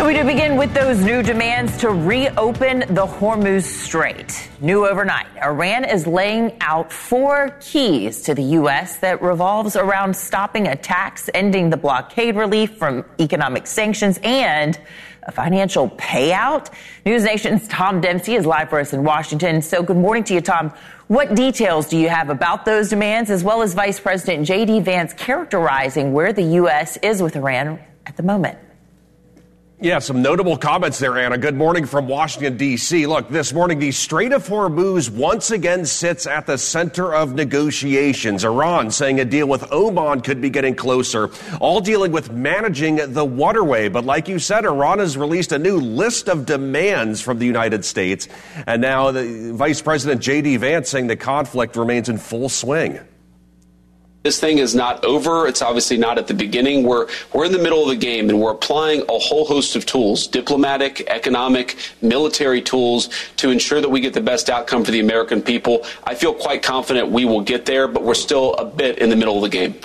We do begin with those new demands to reopen the Hormuz Strait. New overnight, Iran is laying out 4 keys to the U.S. that revolves around stopping attacks, ending the blockade relief from economic sanctions, and a financial payout. News Nation's Tom Dempsey is live for us in Washington. So good morning to you, Tom. What details do you have about those demands, as well as Vice President J.D. Vance characterizing where the U.S. is with Iran at the moment? Yeah, some notable comments there, Anna. Good morning from Washington, D.C. Look, this morning, the Strait of Hormuz once again sits at the center of negotiations. Iran saying a deal with Oman could be getting closer, all dealing with managing the waterway. But like you said, Iran has released a new list of demands from the United States. And now the Vice President J.D. Vance saying the conflict remains in full swing. This thing is not over. It's obviously not at the beginning. We're in the middle of the game, and we're applying a whole host of tools, diplomatic, economic, military tools, to ensure that we get the best outcome for the American people. I feel quite confident we will get there, but we're still a bit in the middle of the game.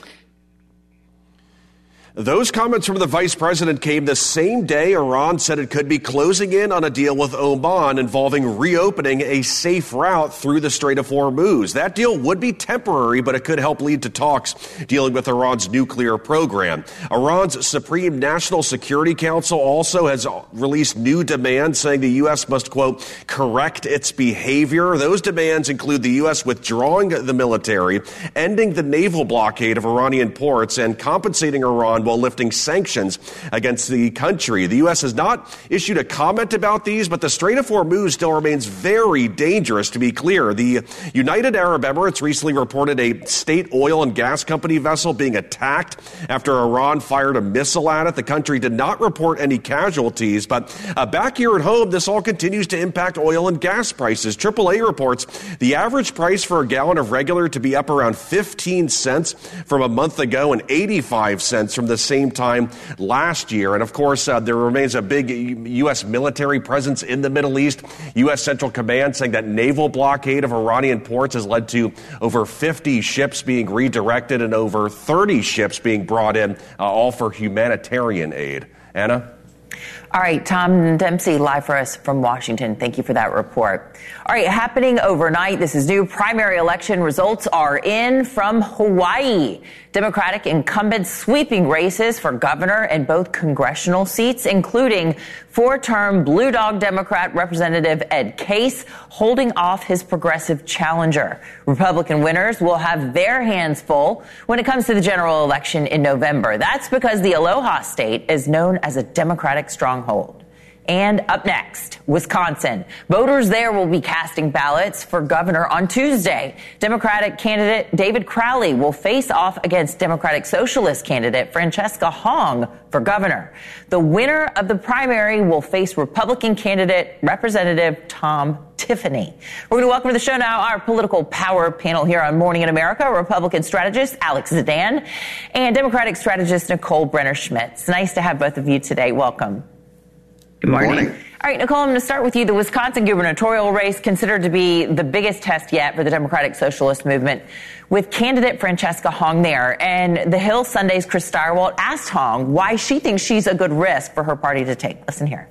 Those comments from the vice president came the same day Iran said it could be closing in on a deal with Oman involving reopening a safe route through the Strait of Hormuz. That deal would be temporary, but it could help lead to talks dealing with Iran's nuclear program. Iran's Supreme National Security Council also has released new demands saying the U.S. must, quote, correct its behavior. Those demands include the U.S. withdrawing the military, ending the naval blockade of Iranian ports, and compensating Iran while lifting sanctions against the country. The U.S. has not issued a comment about these, but the Strait of Hormuz still remains very dangerous, to be clear. The United Arab Emirates recently reported a state oil and gas company vessel being attacked after Iran fired a missile at it. The country did not report any casualties, but back here at home, this all continues to impact oil and gas prices. AAA reports the average price for a gallon of regular to be up around 15 cents from a month ago and 85 cents from the same time last year. And of course, there remains a big U.S. military presence in the Middle East. U.S. Central Command saying that naval blockade of Iranian ports has led to over 50 ships being redirected and over 30 ships being brought in, all for humanitarian aid. Anna? All right, Tom Dempsey live for us from Washington. Thank you for that report. All right, happening overnight, this is new. Primary election results are in from Hawaii. Democratic incumbents sweeping races for governor and both congressional seats, including 4-term Blue Dog Democrat Representative Ed Case holding off his progressive challenger. Republican winners will have their hands full when it comes to the general election in November. That's because the Aloha State is known as a Democratic stronghold. And up next, Wisconsin. Voters there will be casting ballots for governor on Tuesday. Democratic candidate David Crowley will face off against Democratic Socialist candidate Francesca Hong for governor. The winner of the primary will face Republican candidate Representative Tom Tiffany. We're going to welcome to the show now our political power panel here on Morning in America, Republican strategist Alex Zidane and Democratic strategist Nicole Brenner-Schmidt. It's nice to have both of you today. Welcome. Good morning. All right, Nicole, I'm going to start with you. The Wisconsin gubernatorial race considered to be the biggest test yet for the Democratic Socialist movement, with candidate Francesca Hong there. And The Hill Sunday's Chris Stirewalt asked Hong why she thinks she's a good risk for her party to take. Listen here.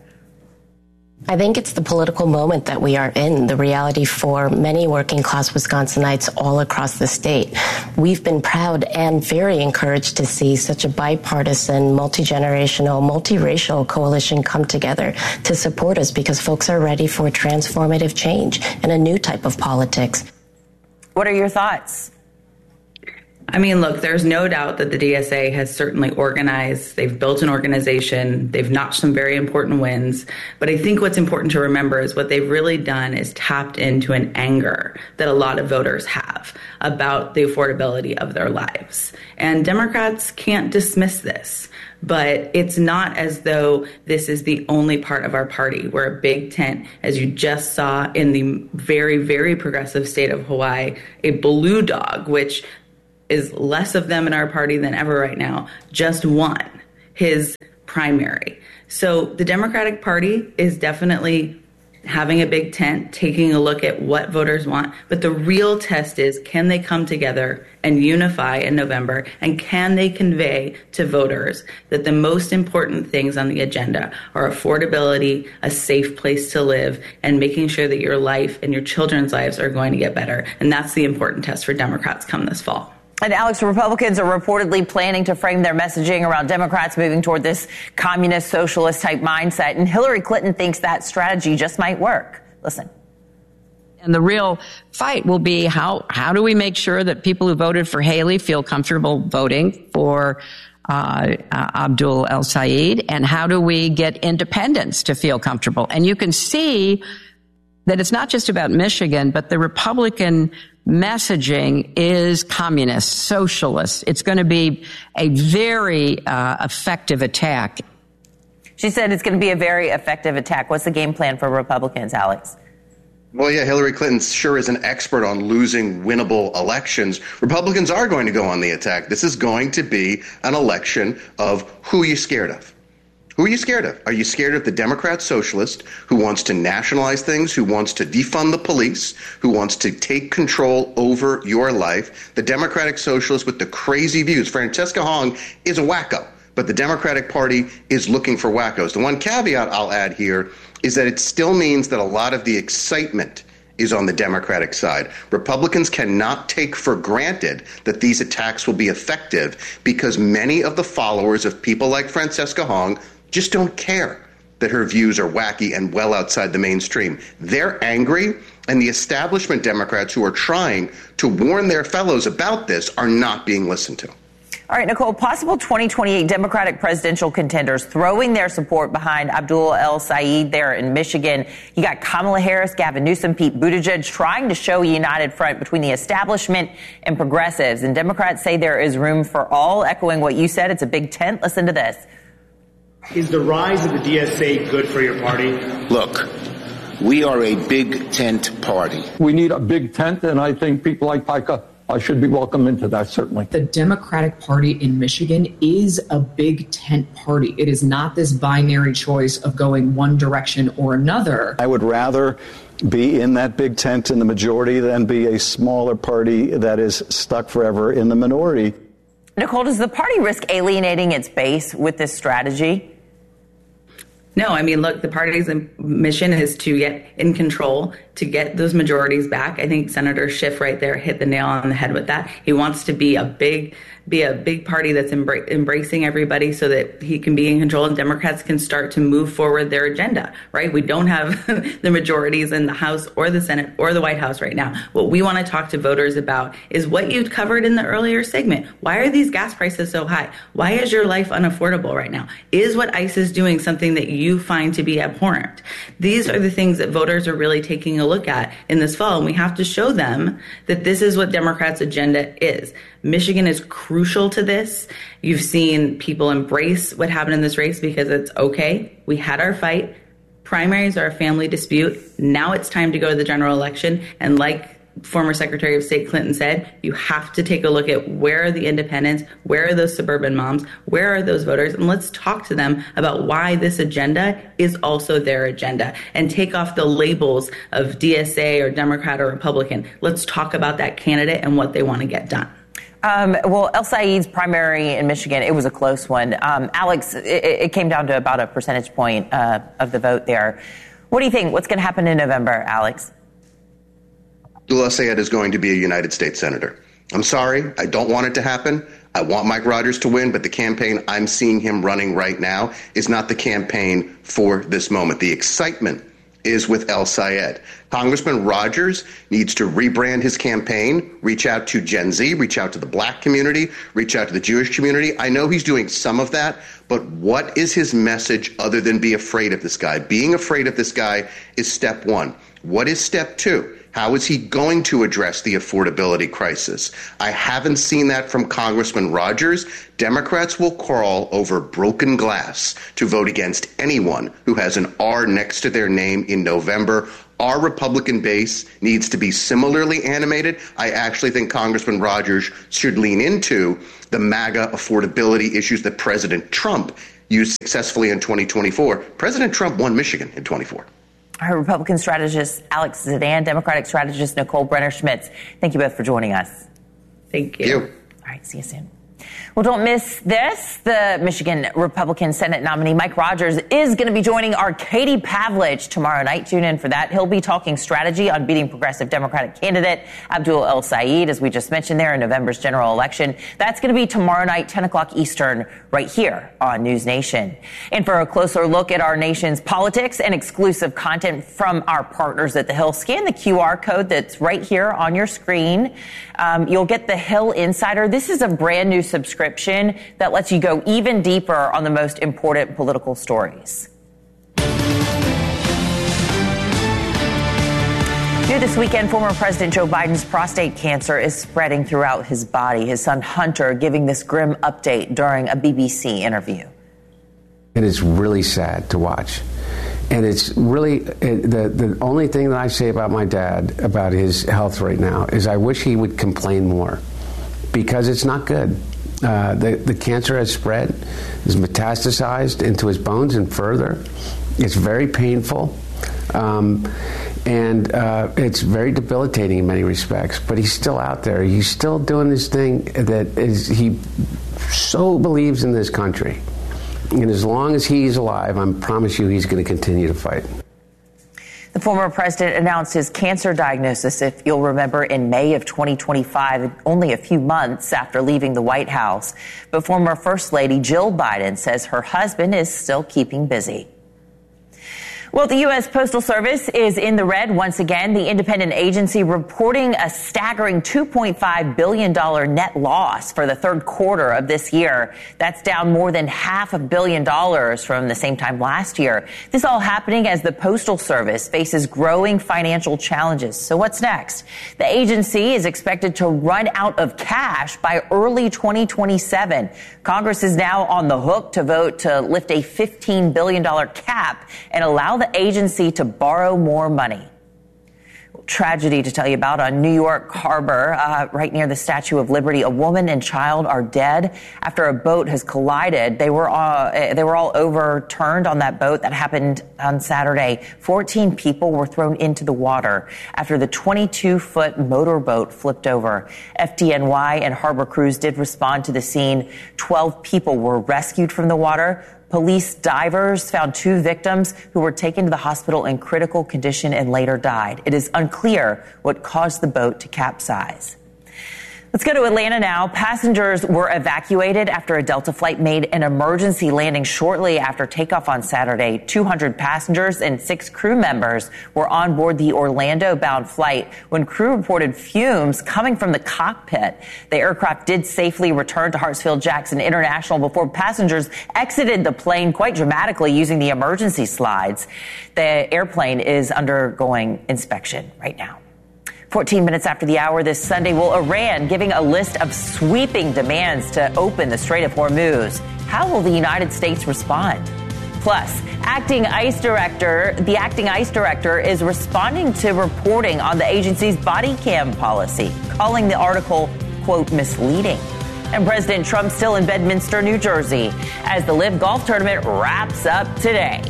I think it's the political moment that we are in, the reality for many working class Wisconsinites all across the state. We've been proud and very encouraged to see such a bipartisan, multi-generational, multiracial coalition come together to support us because folks are ready for transformative change and a new type of politics. What are your thoughts? I mean, look, there's no doubt that the DSA has certainly organized. They've built an organization. They've notched some very important wins. But I think what's important to remember is what they've really done is tapped into an anger that a lot of voters have about the affordability of their lives. And Democrats can't dismiss this. But it's not as though this is the only part of our party. We're a big tent, as you just saw in the very, very progressive state of Hawaii, a blue dog, which is less of them in our party than ever right now, just won his primary. So the Democratic Party is definitely having a big tent, taking a look at what voters want. But the real test is, can they come together and unify in November? And can they convey to voters that the most important things on the agenda are affordability, a safe place to live, and making sure that your life and your children's lives are going to get better? And that's the important test for Democrats come this fall. And Alex, Republicans are reportedly planning to frame their messaging around Democrats moving toward this communist, socialist type mindset. And Hillary Clinton thinks that strategy just might work. Listen. And the real fight will be how do we make sure that people who voted for Haley feel comfortable voting for Abdul El-Sayed? And how do we get independents to feel comfortable? And you can see that it's not just about Michigan, but the Republican messaging is communist, socialist. It's going to be a very effective attack. She said it's going to be a very effective attack. What's the game plan for Republicans, Alex? Well, yeah, Hillary Clinton sure is an expert on losing winnable elections. Republicans are going to go on the attack. This is going to be an election of who are you scared of? Who are you scared of? Are you scared of the Democrat socialist who wants to nationalize things, who wants to defund the police, who wants to take control over your life? The Democratic socialist with the crazy views. Francesca Hong is a wacko, but the Democratic Party is looking for wackos. The one caveat I'll add here is that it still means that a lot of the excitement is on the Democratic side. Republicans cannot take for granted that these attacks will be effective because many of the followers of people like Francesca Hong just don't care that her views are wacky and well outside the mainstream. They're angry, and the establishment Democrats who are trying to warn their fellows about this are not being listened to. All right, Nicole, possible 2028 Democratic presidential contenders throwing their support behind Abdul El-Sayed there in Michigan. You got Kamala Harris, Gavin Newsom, Pete Buttigieg trying to show a united front between the establishment and progressives. And Democrats say there is room for all, echoing what you said. It's a big tent. Listen to this. Is the rise of the DSA good for your party? Look, we are a big tent party. We need a big tent, and I think people like Pica should be welcome into that, certainly. The Democratic Party in Michigan is a big tent party. It is not this binary choice of going one direction or another. I would rather be in that big tent in the majority than be a smaller party that is stuck forever in the minority. Nicole, does the party risk alienating its base with this strategy? No, I mean, look, the party's mission is to get in control, to get those majorities back. I think Senator Schiff right there hit the nail on the head with that. He wants to be a big party that's embracing everybody so that he can be in control and Democrats can start to move forward their agenda, right? We don't have the majorities in the House or the Senate or the White House right now. What we want to talk to voters about is what you covered in the earlier segment. Why are these gas prices so high? Why is your life unaffordable right now? Is what ICE is doing something that you find to be abhorrent? These are the things that voters are really taking a look at in this fall, and we have to show them that this is what Democrats' agenda is. Michigan is crucial to this. You've seen people embrace what happened in this race because it's okay. We had our fight. Primaries are a family dispute. Now it's time to go to the general election. And like former Secretary of State Clinton said, you have to take a look at where are the independents, where are those suburban moms, where are those voters, and let's talk to them about why this agenda is also their agenda and take off the labels of DSA or Democrat or Republican. Let's talk about that candidate and what they want to get done. Well, El-Sayed's primary in Michigan, it was a close one. Alex, it came down to about a percentage point of the vote there. What do you think? What's going to happen in November, Alex? Abdul El-Sayed is going to be a United States Senator. I'm sorry. I don't want it to happen. I want Mike Rogers to win, but the campaign I'm seeing him running right now is not the campaign for this moment. The excitement is with El-Sayed. Congressman Rogers needs to rebrand his campaign, reach out to Gen Z, reach out to the black community, reach out to the Jewish community. I know he's doing some of that, but what is his message other than be afraid of this guy? Being afraid of this guy is step one. What is step two? How is he going to address the affordability crisis? I haven't seen that from Congressman Rogers. Democrats will crawl over broken glass to vote against anyone who has an R next to their name in November. Our Republican base needs to be similarly animated. I actually think Congressman Rogers should lean into the MAGA affordability issues that President Trump used successfully in 2024. President Trump won Michigan in 24. Our Republican strategist Alex Zedan, Democratic strategist Nicole Brenner-Schmitz. Thank you both for joining us. Thank you. All right, see you soon. Well, don't miss this. The Michigan Republican Senate nominee Mike Rogers is going to be joining our Katie Pavlich tomorrow night. Tune in for that. He'll be talking strategy on beating progressive Democratic candidate Abdul El-Sayed, as we just mentioned there, in November's general election. That's going to be tomorrow night, 10 o'clock Eastern, right here on News Nation. And for a closer look at our nation's politics and exclusive content from our partners at The Hill, scan the QR code that's right here on your screen. You'll get The Hill Insider. This is a brand new subscription that lets you go even deeper on the most important political stories. New this weekend, former President Joe Biden's prostate cancer is spreading throughout his body. His son Hunter giving this grim update during a BBC interview. It is really sad to watch. And it's really, the only thing that I say about my dad, about his health right now, is I wish he would complain more, because it's not good. The cancer has spread, is metastasized into his bones and further. It's very painful, and it's very debilitating in many respects. But he's still out there. He's still doing this thing that is, he so believes in this country. And as long as he's alive, I promise you he's going to continue to fight. The former president announced his cancer diagnosis, if you'll remember, in May of 2025, only a few months after leaving the White House. But former First Lady Jill Biden says her husband is still keeping busy. Well, the U.S. Postal Service is in the red once again. The independent agency reporting a staggering $2.5 billion net loss for the third quarter of this year. That's down more than $500 million from the same time last year. This all happening as the Postal Service faces growing financial challenges. So what's next? The agency is expected to run out of cash by early 2027. Congress is now on the hook to vote to lift a $15 billion cap and allow the agency to borrow more money. Tragedy to tell you about on New York Harbor, right near the Statue of Liberty. A woman and child are dead after a boat has collided. They were all overturned on that boat. That happened on Saturday. 14 people were thrown into the water after the 22-foot motorboat flipped over. FDNY and harbor crews did respond to the scene. 12 people were rescued from the water. Police divers found 2 victims who were taken to the hospital in critical condition and later died. It is unclear what caused the boat to capsize. Let's go to Atlanta now. Passengers were evacuated after a Delta flight made an emergency landing shortly after takeoff on Saturday. 200 passengers and 6 crew members were on board the Orlando-bound flight when crew reported fumes coming from the cockpit. The aircraft did safely return to Hartsfield-Jackson International before passengers exited the plane quite dramatically using the emergency slides. The airplane is undergoing inspection right now. 14 minutes after the hour this Sunday, will Iran giving a list of sweeping demands to open the Strait of Hormuz. How will the United States respond? Plus, the acting ICE director is responding to reporting on the agency's body cam policy, calling the article, quote, misleading. And President Trump still in Bedminster, New Jersey, as the LIV Golf Tournament wraps up today.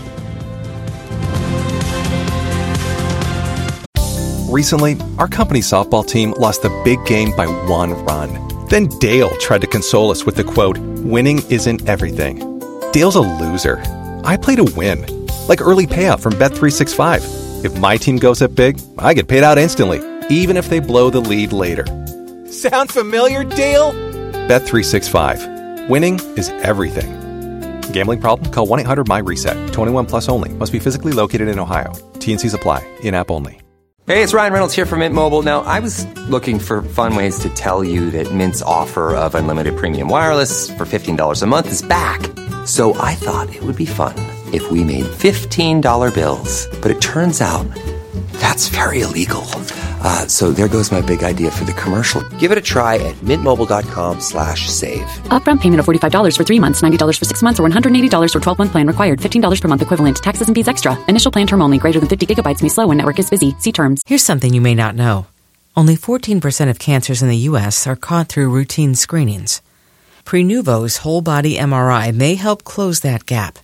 Recently, our company's softball team lost the big game by 1 run. Then Dale tried to console us with the quote, winning isn't everything. Dale's a loser. I play to win. Like early payout from Bet365. If my team goes up big, I get paid out instantly, even if they blow the lead later. Sound familiar, Dale? Bet365. Winning is everything. Gambling problem? Call 1-800-MY-RESET. 21 plus only. Must be physically located in Ohio. T&Cs apply. In-app only. Hey, it's Ryan Reynolds here from Mint Mobile. Now, I was looking for fun ways to tell you that Mint's offer of unlimited premium wireless for $15 a month is back. So I thought it would be fun if we made $15 bills. But it turns out that's very illegal. So there goes my big idea for the commercial. Give it a try at mintmobile.com/save. Upfront payment of $45 for 3 months, $90 for 6 months, or $180 for 12-month plan required. $15 per month equivalent. Taxes and fees extra. Initial plan term only. Greater than 50 gigabytes may slow when network is busy. See terms. Here's something you may not know. Only 14% of cancers in the U.S. are caught through routine screenings. Prenuvo's whole body MRI may help close that gap.